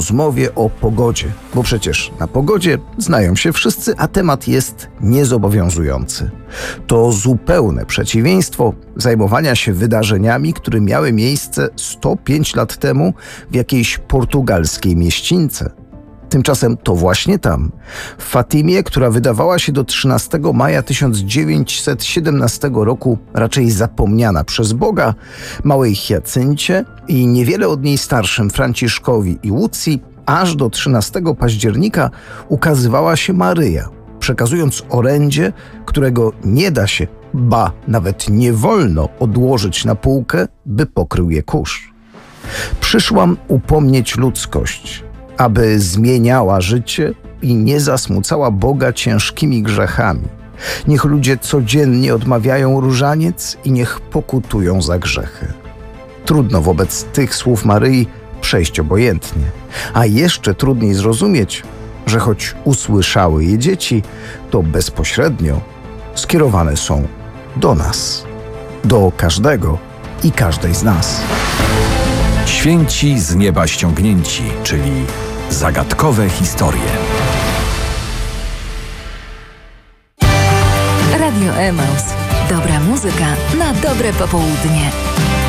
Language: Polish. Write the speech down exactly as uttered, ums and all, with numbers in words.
rozmowie o pogodzie, bo przecież na pogodzie znają się wszyscy, a temat jest niezobowiązujący. To zupełne przeciwieństwo zajmowania się wydarzeniami, które miały miejsce sto pięć lat temu w jakiejś portugalskiej mieścińce. Tymczasem to właśnie tam, w Fatimie, która wydawała się do trzynastego maja tysiąc dziewięćset siedemnastego roku raczej zapomniana przez Boga, małej Hiacyncie i niewiele od niej starszym Franciszkowi i Łucji, aż do trzynastego października ukazywała się Maryja, przekazując orędzie, którego nie da się, ba, nawet nie wolno odłożyć na półkę, by pokrył je kurz. Przyszłam upomnieć ludzkość, aby zmieniała życie i nie zasmucała Boga ciężkimi grzechami. Niech ludzie codziennie odmawiają różaniec i niech pokutują za grzechy. Trudno wobec tych słów Maryi przejść obojętnie, a jeszcze trudniej zrozumieć, że choć usłyszały je dzieci, to bezpośrednio skierowane są do nas, do każdego i każdej z nas. Święci z nieba ściągnięci, czyli zagadkowe historie. Radio Emaus. Dobra muzyka na dobre popołudnie.